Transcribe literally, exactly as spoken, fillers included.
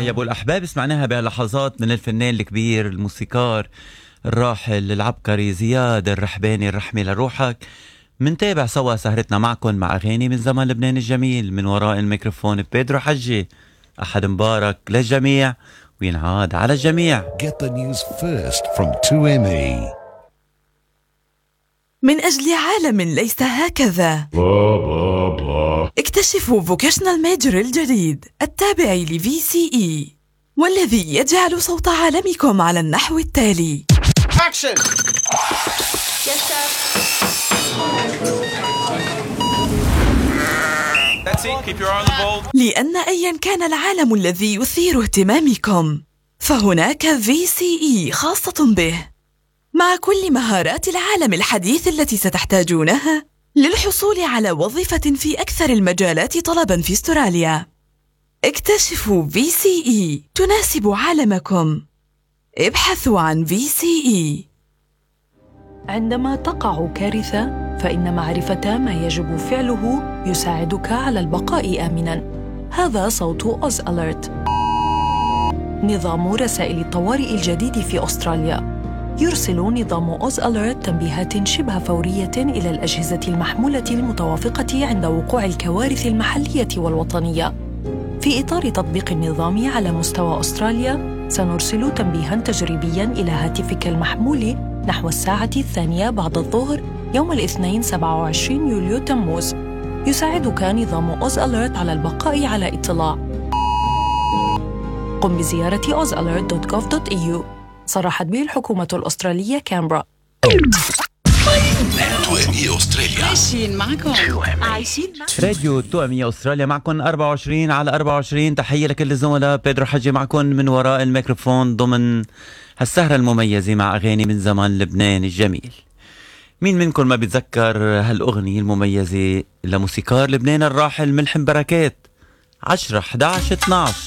يا ابو الاحباب سمعناها بهاللحظات من الفنان الكبير الموسيقار الراحل العبقري زياد الرحباني. الرحمة لروحك. منتابع سوا سهرتنا معكم مع اغاني من زمن لبنان الجميل. من وراء الميكروفون بيدرو حجي. احد مبارك للجميع وينعاد على الجميع. Get the news first from تو إم إي. من أجل عالم ليس هكذا. اكتشفوا فوكيشنال ميجر الجديد التابع ل في سي إي والذي يجعل صوت عالمكم على النحو التالي. Action! Yes, sir. That's it. Keep your eye on the ball. لأن أيا كان العالم الذي يثير اهتمامكم فهناك في سي إي خاصة به، مع كل مهارات العالم الحديث التي ستحتاجونها للحصول على وظيفة في أكثر المجالات طلباً في استراليا. اكتشفوا في سي إي تناسب عالمكم. ابحثوا عن في سي إي. عندما تقع كارثة فإن معرفة ما يجب فعله يساعدك على البقاء آمناً. هذا صوت أوز أليرت، نظام رسائل الطوارئ الجديد في أستراليا. يرسل نظام أوز أليرت تنبيهات شبه فورية إلى الأجهزة المحمولة المتوافقة عند وقوع الكوارث المحلية والوطنية. في إطار تطبيق النظام على مستوى أستراليا، سنرسل تنبيهاً تجريبياً إلى هاتفك المحمول نحو الساعة الثانية بعد الظهر يوم الاثنين سبعة وعشرين يوليو تموز. يساعدك نظام أوز أليرت على البقاء على اطلاع. قم بزيارة أوز أليرت دوت جوف دوت إي يو. صرحت به الحكومة الأسترالية كامبرا. تو إم إي أستراليا عايشين معكم. عايشين راديو تو إم إي أستراليا معكم أربعة وعشرين على أربعة وعشرين. تحية لكل الزملاء. بيدرو حجي معكم من وراء الميكروفون ضمن هالسهرة المميزة مع أغاني من زمن لبنان الجميل. مين منكم ما بيتذكر هالأغنية المميزة لموسيقار لبنان الراحل ملحم بركات؟ عشرة إحدى عشر اثناشر